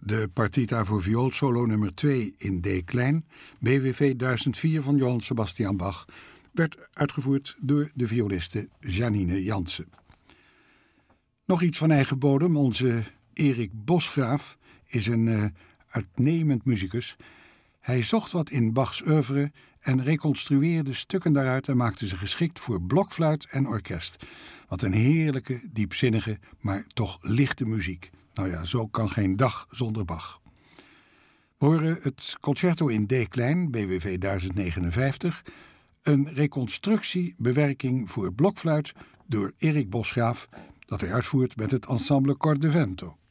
De partita voor vioolsolo nummer 2 in D klein, BWV 1004 van Johann Sebastian Bach, werd uitgevoerd door de violiste Janine Jansen. Nog iets van eigen bodem. Onze Erik Bosgraaf is een uitnemend muzikus. Hij zocht wat in Bachs oeuvre en reconstrueerde stukken daaruit en maakte ze geschikt voor blokfluit en orkest. Wat een heerlijke, diepzinnige, maar toch lichte muziek. Nou ja, zo kan geen dag zonder Bach. We horen het concerto in D klein, BWV 1059, een reconstructiebewerking voor blokfluit door Erik Bosgraaf, dat hij uitvoert met het ensemble Cor de Vento.